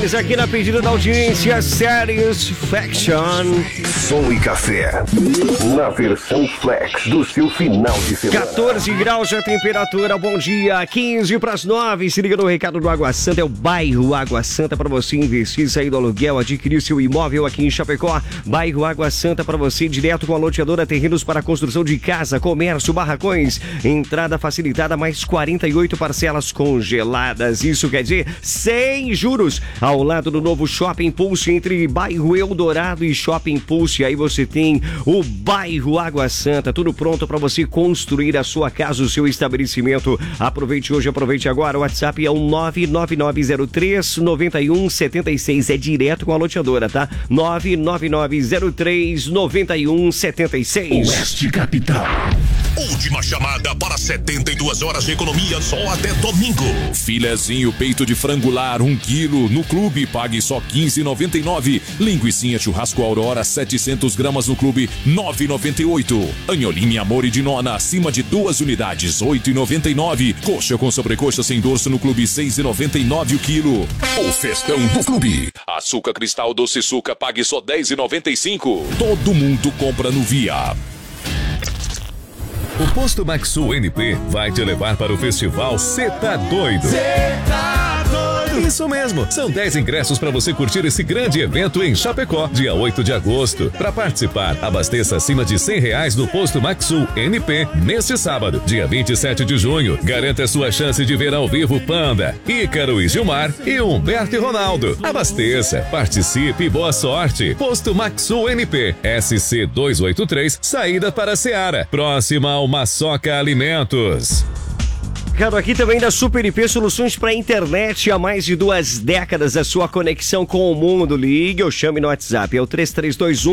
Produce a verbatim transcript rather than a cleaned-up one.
Soares aqui na pedida da audiência Satisfaction. Som e café na versão flex do seu final de semana. quatorze graus a temperatura, bom dia, quinze para as nove. Se liga no recado do Água Santa, é o bairro Água Santa para você investir, sair do aluguel, adquirir seu imóvel aqui em Chapecó. Bairro Água Santa para você, direto com a loteadora, terrenos para construção de casa, comércio, barracões. Entrada facilitada, mais quarenta e oito parcelas congeladas. Isso quer dizer sem juros. Ao lado do novo Shopping Pulse, entre bairro Eldorado e Shopping Pulse. Aí você tem o bairro Água Santa, tudo pronto para você construir a sua casa, o seu estabelecimento. Aproveite hoje, aproveite agora. O WhatsApp é o nove nove nove zero três nove um sete seis. É direto com a loteadora, tá? nove nove nove zero três nove um sete seis. Oeste Capital. Última chamada para setenta e duas horas de economia só até domingo. Filezinho peito de frangular, um quilo. No clube, pague só quinze reais e noventa e nove. Linguicinha churrasco Aurora, setecentos gramas no clube, nove reais e noventa e oito. Anholinha Amor de Nona, acima de duas unidades, oito reais e noventa e nove. Coxa com sobrecoxa sem dorso no clube, seis reais e noventa e nove o quilo. O festão do clube. Açúcar Cristal Doce Suca, pague só dez reais e noventa e cinco. Todo mundo compra no Via. O Posto Maxsul N P vai te levar para o festival Cê Tá Doido. Cê tá doido. Isso mesmo, são dez ingressos para você curtir esse grande evento em Chapecó, dia oito de agosto. Para participar, abasteça acima de cem reais no Posto Maxsul N P neste sábado, dia vinte e sete de junho. Garanta sua chance de ver ao vivo Panda, Ícaro e Gilmar e Humberto e Ronaldo. Abasteça, participe e boa sorte. Posto Maxsul N P, S C duzentos e oitenta e três, saída para Seara, próxima ao Maçoca Alimentos. Recado aqui também da Super I P, soluções para internet há mais de duas décadas, a sua conexão com o mundo. Ligue ou chame no WhatsApp, é o três três dois um